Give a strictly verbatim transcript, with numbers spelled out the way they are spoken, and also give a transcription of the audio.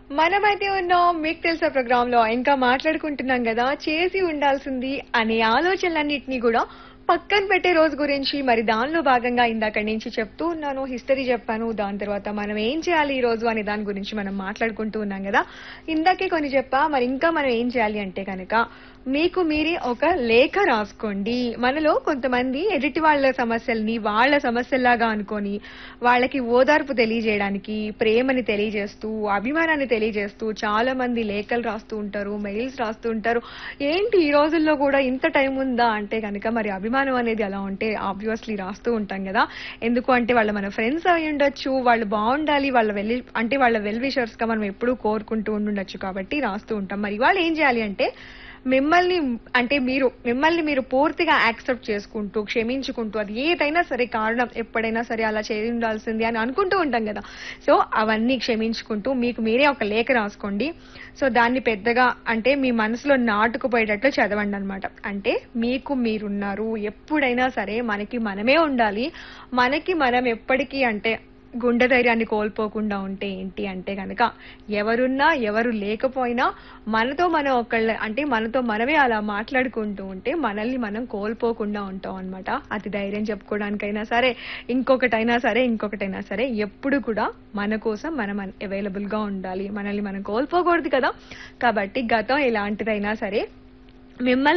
మనమైతే ఉన్నాం మీకు తెలుసా ప్రోగ్రామ్ లో ఇంకా మాట్లాడుకుంటున్నాం కదా చేసి ఉండాల్సింది అనే ఆలోచనలన్నింటినీ కూడా పక్కన పెట్టే రోజు గురించి మరి దానిలో భాగంగా ఇందాక నుంచి చెప్తూ ఉన్నాను హిస్టరీ చెప్పాను దాని తర్వాత మనం ఏం చేయాలి ఈ రోజు అనే దాని గురించి మనం మాట్లాడుకుంటూ ఉన్నాం కదా ఇందాకే కొన్ని చెప్పా మరి ఇంకా మనం ఏం చేయాలి అంటే కనుక మీకు మీరే ఒక లేఖ రాసుకోండి మనలో కొంతమంది ఎదుటి వాళ్ళ సమస్యల్ని వాళ్ళ సమస్యల్లాగా అనుకొని వాళ్ళకి ఓదార్పు తెలియజేయడానికి ప్రేమని తెలియజేస్తూ అభిమానాన్ని తెలియజేస్తూ చాలా మంది లేఖలు రాస్తూ ఉంటారు మెయిల్స్ రాస్తూ ఉంటారు ఏంటి ఈ రోజుల్లో కూడా ఇంత టైం ఉందా అంటే కనుక మరి అభిమానం అనేది అలా ఉంటే ఆబ్వియస్లీ రాస్తూ ఉంటాం కదా ఎందుకు అంటే వాళ్ళ మన ఫ్రెండ్స్ అయి ఉండొచ్చు వాళ్ళు బాగుండాలి వాళ్ళ వెల్ అంటే వాళ్ళ వెల్ విషర్స్ గా మనం ఎప్పుడూ కోరుకుంటూ ఉండుండొచ్చు కాబట్టి రాస్తూ ఉంటాం మరి వాళ్ళు ఏం చేయాలి అంటే మిమ్మల్ని అంటే మీరు మిమ్మల్ని మీరు పూర్తిగా యాక్సెప్ట్ చేసుకుంటూ క్షమించుకుంటూ అది ఏదైనా సరే కారణం ఎప్పుడైనా సరే అలా చేసి ఉండాల్సింది అని అనుకుంటూ ఉంటాం కదా సో అవన్నీ క్షమించుకుంటూ మీకు మీరే ఒక లేఖ రాసుకోండి సో దాన్ని పెద్దగా అంటే మీ మనసులో నాటుకుపోయేటట్లు చదవండి అనమాట అంటే మీకు మీరున్నారు ఎప్పుడైనా సరే మనకి మనమే ఉండాలి మనకి మనం ఎప్పటికీ అంటే గుండె ధైర్యాన్ని కోల్పోకుండా ఉంటే ఏంటి అంటే కనుక ఎవరున్నా ఎవరు లేకపోయినా మనతో మనం ఒకళ్ళ అంటే మనతో మనమే అలా మాట్లాడుకుంటూ ఉంటే మనల్ని మనం కోల్పోకుండా ఉంటాం అనమాట అది ధైర్యం చెప్పుకోవడానికైనా సరే ఇంకొకటైనా సరే ఇంకొకటైనా సరే ఎప్పుడు కూడా మన కోసం మనం అవైలబుల్ గా ఉండాలి మనల్ని మనం కోల్పోకూడదు కదా కాబట్టి గతం ఎలాంటిదైనా సరే మిమ్మల్ని